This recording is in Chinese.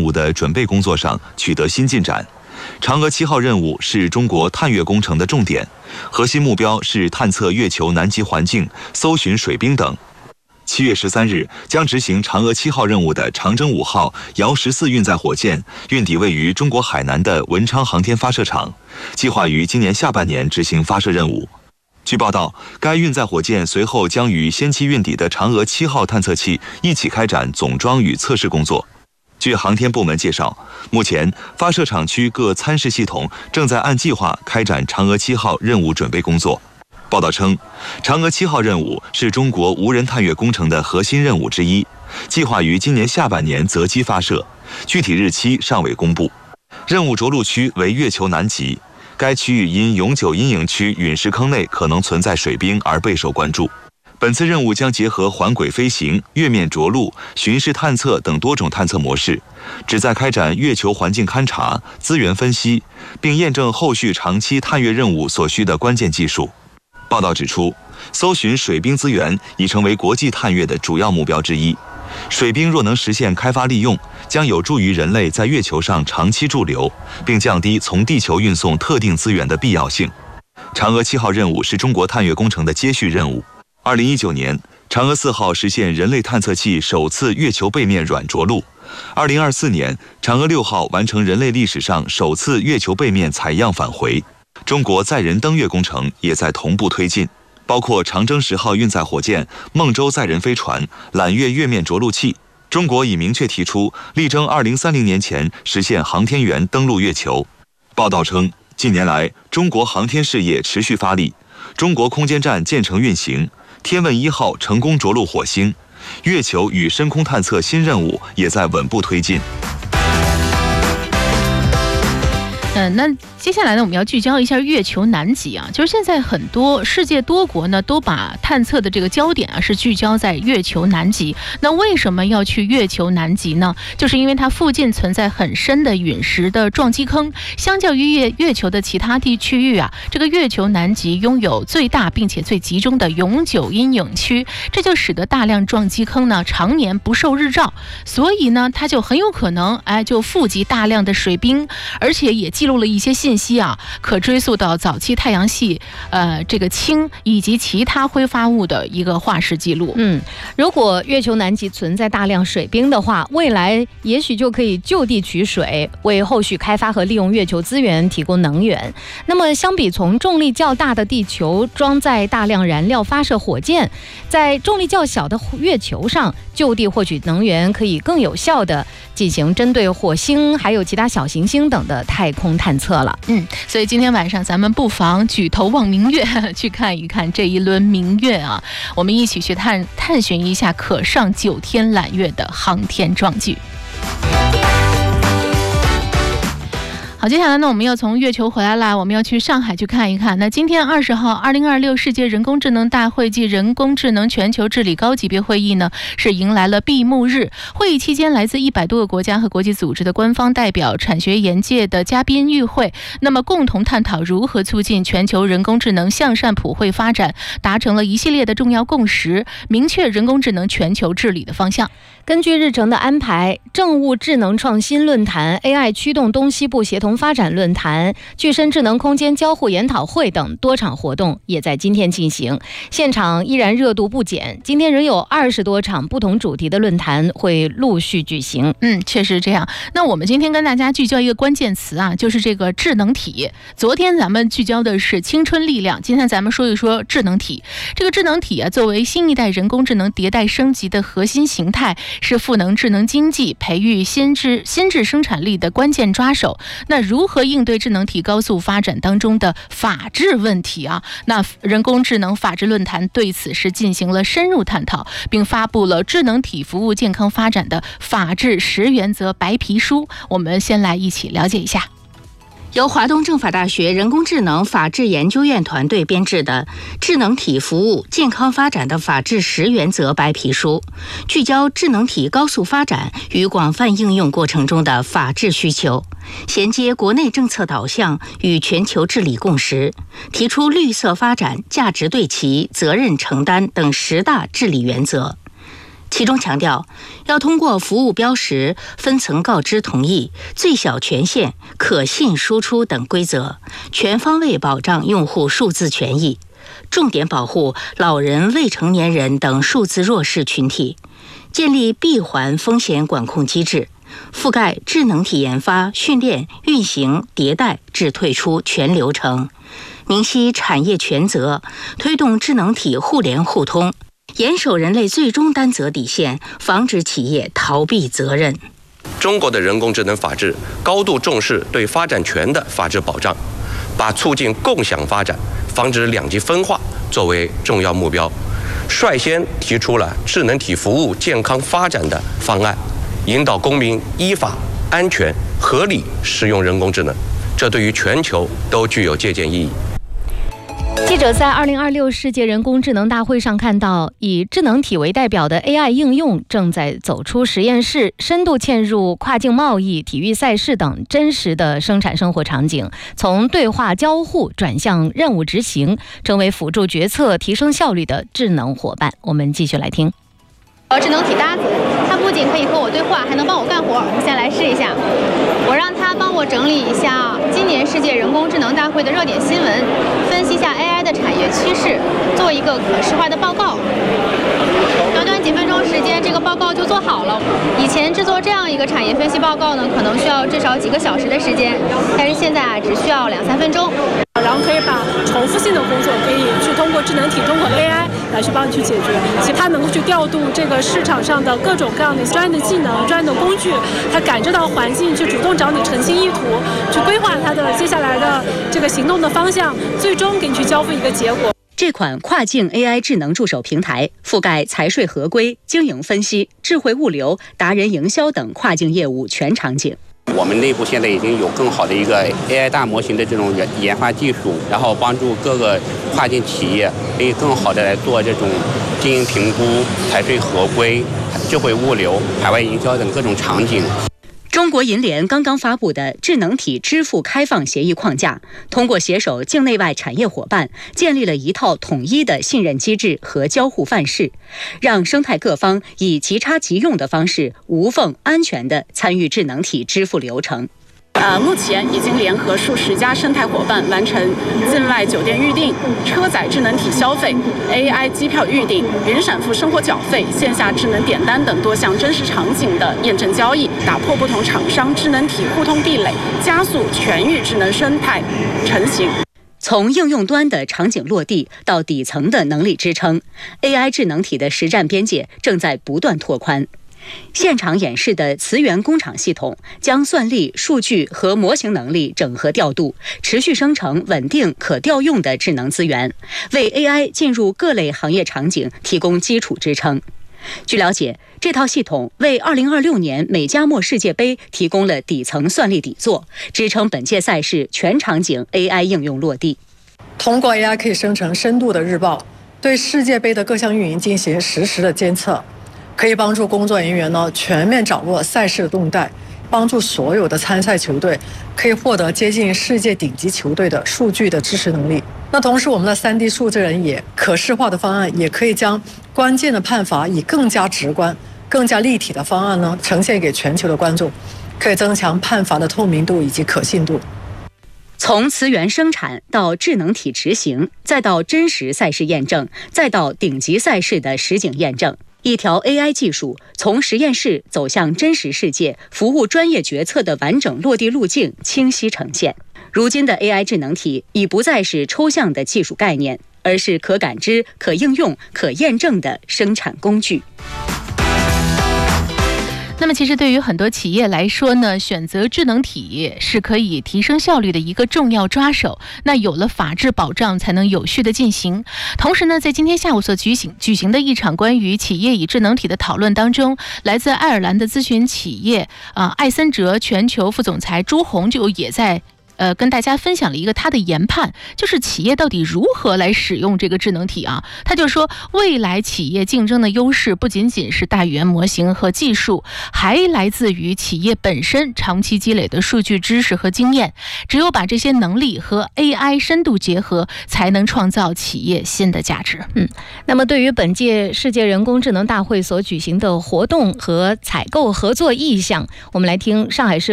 务的准备工作上取得新进展。嫦娥7号任务是中国探月工程的重点，核心目标是探测月球南极环境、搜寻水冰等。7月13日将执行嫦娥7号任务的长征5号遥14运载火箭运抵位于中国海南的文昌航天发射场，计划于今年下半年执行发射任务。据报道，该运载火箭随后将与先期运抵的嫦娥7号探测器一起开展总装与测试工作。据航天部门介绍，目前发射场区各参试系统正在按计划开展嫦娥7号任务准备工作。报道称，嫦娥7号任务是中国无人探月工程的核心任务之一，计划于今年下半年择机发射，具体日期尚未公布。任务着陆区为月球南极，该区域因永久阴影区陨石坑内可能存在水冰而备受关注。本次任务将结合环轨飞行、月面着陆、巡视探测等多种探测模式，旨在开展月球环境勘察、资源分析，并验证后续长期探月任务所需的关键技术。报道指出，搜寻水冰资源已成为国际探月的主要目标之一。水冰若能实现开发利用，将有助于人类在月球上长期驻留，并降低从地球运送特定资源的必要性。嫦娥7号任务是中国探月工程的接续任务。2019年，嫦娥4号实现人类探测器首次月球背面软着陆。2024年，嫦娥6号完成人类历史上首次月球背面采样返回。中国载人登月工程也在同步推进，包括长征10号运载火箭、孟舟载人飞船、揽月月面着陆器。中国已明确提出，力争2030年前实现航天员登陆月球。报道称，近年来，中国航天事业持续发力，中国空间站建成运行，天问1号成功着陆火星，月球与深空探测新任务也在稳步推进。 那接下来呢，我们要聚焦一下月球南极啊，就是现在很多世界多国呢都把探测的这个焦点啊是聚焦在月球南极。那为什么要去月球南极呢？就是因为它附近存在很深的陨石的撞击坑，相较于月球的其他区域啊，这个月球南极拥有最大并且最集中的永久阴影区，这就使得大量撞击坑呢常年不受日照，所以呢它就很有可能就富集大量的水冰，而且也记录了一些信息啊，可追溯到早期太阳系这个氢以及其他挥发物的一个化石记录。 如果月球南极存在大量水冰的话，未来也许就可以就地取水，为后续开发和利用月球资源提供能源。那么相比从重力较大的地球装载大量燃料发射火箭，在重力较小的月球上就地获取能源，可以更有效地进行针对火星还有其他小行星等的太空探测了。 所以今天晚上咱们不妨举头望明月，去看一看这一轮明月啊，我们一起去探寻一下可上9天揽月的航天壮举。好，接下来呢，我们要从月球回来了，我们要去上海去看一看。那今天20号，2026世界人工智能大会暨人工智能全球治理高级别会议呢，是迎来了闭幕日。会议期间，来自100多个国家和国际组织的官方代表、产学研界的嘉宾与会，那么共同探讨如何促进全球人工智能向善普惠发展，达成了一系列的重要共识，明确人工智能全球治理的方向。 根据日程的安排，政务智能创新论坛、AI 驱动东西部协同发展论坛、具身智能空间交互研讨会等多场活动也在今天进行，现场依然热度不减。今天仍有20多场不同主题的论坛会陆续举行。 确实这样。那我们今天跟大家聚焦一个关键词啊，就是这个智能体。昨天咱们聚焦的是青春力量，今天咱们说一说智能体。这个智能体啊，作为新一代人工智能迭代升级的核心形态，是赋能智能经济、培育新智生产力的关键抓手。那如何应对智能体高速发展当中的法治问题啊？那人工智能法治论坛对此是进行了深入探讨，并发布了智能体服务健康发展的法治10原则白皮书。我们先来一起了解一下。 由华东政法大学人工智能法治研究院团队编制的智能体服务健康发展的法治10原则白皮书，聚焦智能体高速发展与广泛应用过程中的法治需求，衔接国内政策导向与全球治理共识，提出绿色发展、价值对齐、责任承担等10大治理原则。 其中强调，要通过服务标识、分层告知同意、最小权限、可信输出等规则，全方位保障用户数字权益，重点保护老人、未成年人等数字弱势群体，建立闭环风险管控机制，覆盖智能体研发、训练、运行、迭代至退出全流程，明晰产业权责，推动智能体互联互通，严守人类最终担责底线，防止企业逃避责任。 中国的人工智能法治高度重视对发展权的法治保障，把促进共享发展、防止两极分化作为重要目标，率先提出了智能体服务健康发展的方案，引导公民依法、安全、合理使用人工智能，这对于全球都具有借鉴意义。 记者在2026世界人工智能大会上看到，以智能体为代表的 AI 应用正在走出实验室，深度嵌入跨境贸易、体育赛事等真实的生产生活场景，从对话交互转向任务执行，成为辅助决策、提升效率的智能伙伴。我们继续来听。 智能体搭子，它不仅可以和我对话，还能帮我干活。我们先来试一下，我让它帮我整理一下今年世界人工智能大会的热点新闻，分析一下 AI 的产业趋势，做一个可视化的报告。短短几分钟时间，这个报告就做好了。以前制作这样一个产业分析报告呢，可能需要至少几个小时的时间，但是现在只需要2-3分钟。 然后可以把重复性的工作可以去通过智能体、通过 AI 来去帮你去解决，其实它能够去调度这个市场上的各种各样的专业的技能、专业的工具，它感知到环境，去主动找你澄清意图，去规划它的接下来的这个行动的方向，最终给你去交付一个结果。 这款跨境 AI 智能助手平台覆盖财税合规、经营分析、智慧物流、达人营销等跨境业务全场景。 我们内部现在已经有更好的一个 AI 大模型的这种研发技术，然后帮助各个跨境企业可以更好的来做这种经营评估、财税合规、智慧物流、海外营销等各种场景。 中国银联刚刚发布的智能体支付开放协议框架，通过携手境内外产业伙伴，建立了一套统一的信任机制和交互范式，让生态各方以即插即用的方式，无缝安全地参与智能体支付流程。 目前已经联合数十家生态伙伴完成境外酒店预订、车载智能体消费、AI 机票预订、云闪付生活缴费、线下智能点单等多项真实场景的验证交易，打破不同厂商智能体互通壁垒，加速全域智能生态成型。 从应用端的场景落地到底层的能力支撑， AI 智能体的实战边界正在不断拓宽。现场演示的磁源工厂系统将算力、数据和模型能力整合调度，持续生成稳定可调用的智能资源，为 AI 进入各类行业场景提供基础支撑。据了解，这套系统为2026年美加墨世界杯提供了底层算力底座，支撑本届赛事全场景 AI 应用落地。 通过 AI 可以生成深度的日报，对世界杯的各项运营进行实时的监测，可以帮助工作人员全面掌握赛事的动态，帮助所有的参赛球队可以获得接近世界顶级球队的数据的支持能力。那同时，我们的3D 数字人也可视化的方案，也可以将关键的判罚以更加直观、更加立体的方案呈现给全球的观众，可以增强判罚的透明度以及可信度。 从磁源生产到智能体执行，再到真实赛事验证，再到顶级赛事的实景验证，一条 AI 技术从实验室走向真实世界，服务专业决策的完整落地路径清晰呈现。如今的 AI 智能体已不再是抽象的技术概念，而是可感知、可应用、可验证的生产工具。 那么其实对于很多企业来说呢，选择智能体是可以提升效率的一个重要抓手。那有了法治保障，才能有序的进行。同时呢，在今天下午所举行的一场关于企业与智能体的讨论当中，来自爱尔兰的咨询企业艾森哲全球副总裁朱红就也在跟大家分享了一个他的研判，就是企业到底如何来使用这个智能体啊。他就说，未来企业竞争的优势不仅仅是大语言模型和技术，还来自于企业本身长期积累的数据知识和经验。只有把这些能力和 AI 深度结合，才能创造企业新的价值。 那么对于本届世界人工智能大会所举行的活动和采购合作意向，我们来听上海市